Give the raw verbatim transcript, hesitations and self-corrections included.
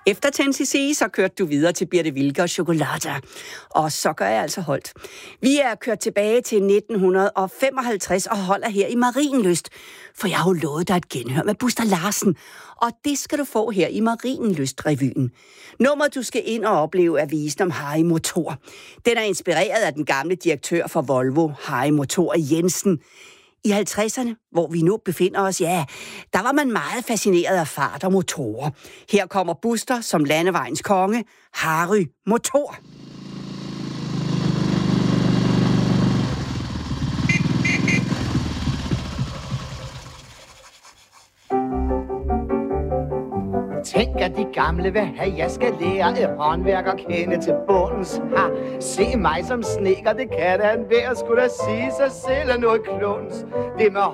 Efter Ten cc, så kørte du videre til Birte Wilke og Chokolata. Og så gør jeg altså holdt. Vi er kørt tilbage til nitten femoghalvtreds og holder her i Marienlyst. For jeg har jo lovet dig et genhør med Buster Larsen. Og det skal du få her i Marienlyst-revyen. Nummeret, du skal ind og opleve, er visen om Harry Motor. Den er inspireret af den gamle direktør for Volvo, Harry Motor Jensen. I halvtredserne, hvor vi nu befinder os, ja, der var man meget fascineret af fart og motorer. Her kommer Buster som landevejens konge, Harry Motor. Tænk, at de gamle vil have, jeg skal lære et håndværk og kende til bundens. Ha, se mig som snedker, det kan da en hver, skulle da sige sig selv er noget kluns. Det med